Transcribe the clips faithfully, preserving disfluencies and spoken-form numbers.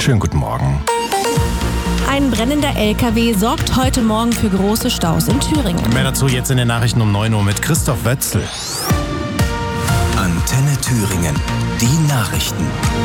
Schönen guten Morgen. Ein brennender L K W sorgt heute Morgen für große Staus in Thüringen. Mehr dazu jetzt in den Nachrichten um neun Uhr mit Christoph Wetzel. Antenne Thüringen, die Nachrichten.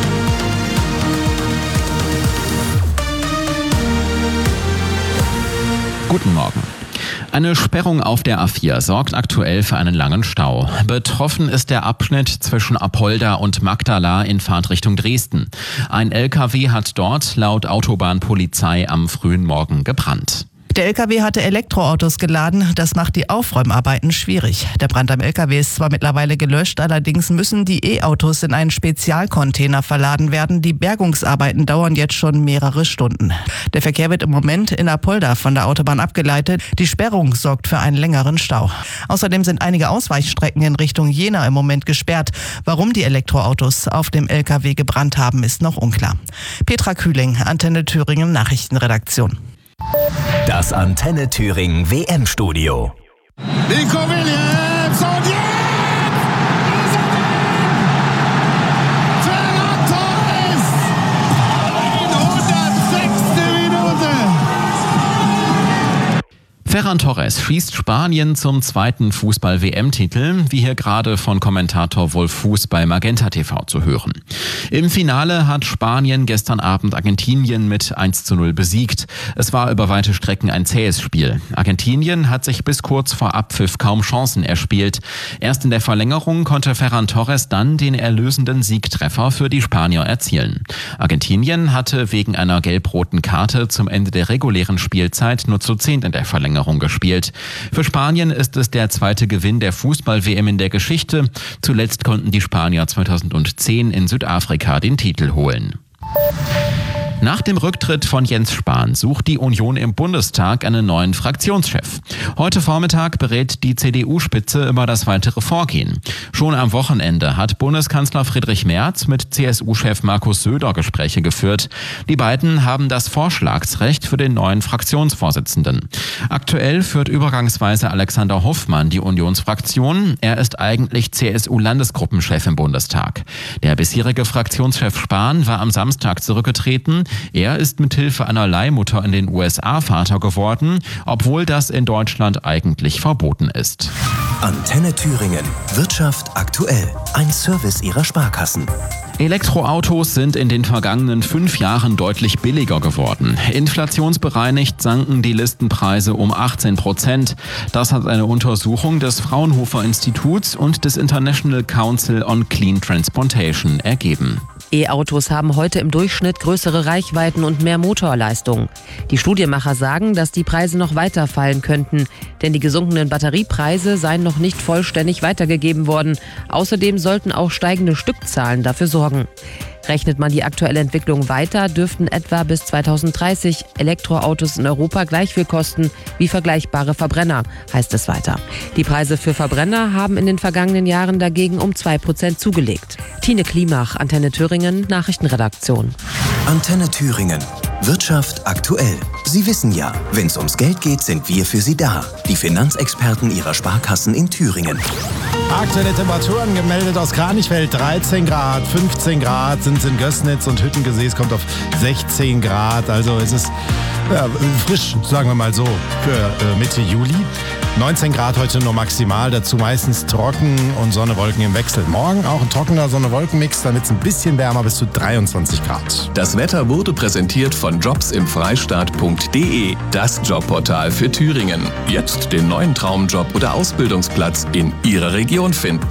Guten Morgen. Eine Sperrung auf der A vier sorgt aktuell für einen langen Stau. Betroffen ist der Abschnitt zwischen Apolda und Magdala in Fahrtrichtung Dresden. Ein L K W hat dort laut Autobahnpolizei am frühen Morgen gebrannt. Der L K W hatte Elektroautos geladen, das macht die Aufräumarbeiten schwierig. Der Brand am L K W ist zwar mittlerweile gelöscht, allerdings müssen die E-Autos in einen Spezialcontainer verladen werden. Die Bergungsarbeiten dauern jetzt schon mehrere Stunden. Der Verkehr wird im Moment in Apolda von der Autobahn abgeleitet. Die Sperrung sorgt für einen längeren Stau. Außerdem sind einige Ausweichstrecken in Richtung Jena im Moment gesperrt. Warum die Elektroautos auf dem L K W gebrannt haben, ist noch unklar. Petra Kühling, Antenne Thüringen Nachrichtenredaktion. Das Antenne Thüringen W M-Studio. Nico Williams und jetzt ist er drin! Ferran Torres! hundertsechste Minute! Ferran Torres schießt Spanien zum zweiten Fußball-W M-Titel, wie hier gerade von Kommentator Wolf Fuß bei Magenta T V zu hören. Im Finale hat Spanien gestern Abend Argentinien mit eins zu null besiegt. Es war über weite Strecken ein zähes Spiel. Argentinien hat sich bis kurz vor Abpfiff kaum Chancen erspielt. Erst in der Verlängerung konnte Ferran Torres dann den erlösenden Siegtreffer für die Spanier erzielen. Argentinien hatte wegen einer gelb-roten Karte zum Ende der regulären Spielzeit nur zu zehnt in der Verlängerung gespielt. Für Spanien ist es der zweite Gewinn der Fußball-W M in der Geschichte. Zuletzt konnten die Spanier zweitausendzehn in Südafrika den Titel holen. Nach dem Rücktritt von Jens Spahn sucht die Union im Bundestag einen neuen Fraktionschef. Heute Vormittag berät die C D U-Spitze über das weitere Vorgehen. Schon am Wochenende hat Bundeskanzler Friedrich Merz mit C S U-Chef Markus Söder Gespräche geführt. Die beiden haben das Vorschlagsrecht für den neuen Fraktionsvorsitzenden. Aktuell führt übergangsweise Alexander Hoffmann die Unionsfraktion. Er ist eigentlich C S U-Landesgruppenchef im Bundestag. Der bisherige Fraktionschef Spahn war am Samstag zurückgetreten. Er ist mithilfe einer Leihmutter in den U S A Vater geworden, obwohl das in Deutschland eigentlich verboten ist. Antenne Thüringen. Wirtschaft aktuell. Ein Service Ihrer Sparkassen. Elektroautos sind in den vergangenen fünf Jahren deutlich billiger geworden. Inflationsbereinigt sanken die Listenpreise um achtzehn Prozent. Das hat eine Untersuchung des Fraunhofer Instituts und des International Council on Clean Transportation ergeben. E-Autos haben heute im Durchschnitt größere Reichweiten und mehr Motorleistung. Die Studienmacher sagen, dass die Preise noch weiter fallen könnten, denn die gesunkenen Batteriepreise seien noch nicht vollständig weitergegeben worden. Außerdem sollten auch steigende Stückzahlen dafür sorgen. Rechnet man die aktuelle Entwicklung weiter, dürften etwa bis zweitausenddreißig Elektroautos in Europa gleich viel kosten wie vergleichbare Verbrenner, heißt es weiter. Die Preise für Verbrenner haben in den vergangenen Jahren dagegen um zwei Prozent zugelegt. Tine Klimach, Antenne Thüringen, Nachrichtenredaktion. Antenne Thüringen. Wirtschaft aktuell. Sie wissen ja, wenn es ums Geld geht, sind wir für Sie da. Die Finanzexperten Ihrer Sparkassen in Thüringen. Aktuelle Temperaturen gemeldet aus Kranichfeld, dreizehn Grad, fünfzehn Grad sind es in Gößnitz und Hüttengessee, es kommt auf sechzehn Grad. Also es ist ja, frisch, sagen wir mal so, für äh, Mitte Juli. neunzehn Grad heute nur maximal, dazu meistens trocken und Sonne-Wolken im Wechsel. Morgen auch ein trockener Sonne-Wolken-Mix, dann wird es ein bisschen wärmer bis zu dreiundzwanzig Grad. Das Wetter wurde präsentiert von jobs im freistaat punkt de, das Jobportal für Thüringen. Jetzt den neuen Traumjob oder Ausbildungsplatz in Ihrer Region finden.